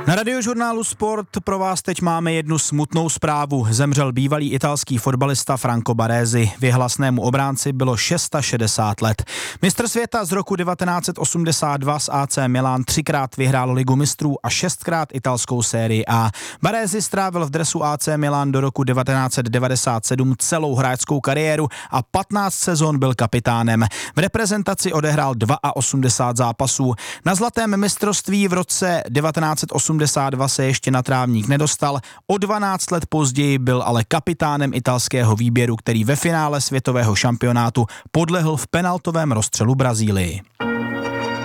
Na radiožurnálu Sport pro vás teď máme jednu smutnou zprávu. Zemřel bývalý italský fotbalista Franco Baresi. Věhlasnému obránci bylo 660 let. Mistr světa z roku 1982 s AC Milan 3krát vyhrál Ligu mistrů a 6krát italskou sérii A. Baresi strávil v dresu AC Milan do roku 1997 celou hráčskou kariéru a 15 sezon byl kapitánem. V reprezentaci odehrál 82 zápasů. Na zlatém mistrovství v roce 1982 se ještě na trávník nedostal, o 12 let později byl ale kapitánem italského výběru, který ve finále světového šampionátu podlehl v penaltovém rozstřelu Brazílii.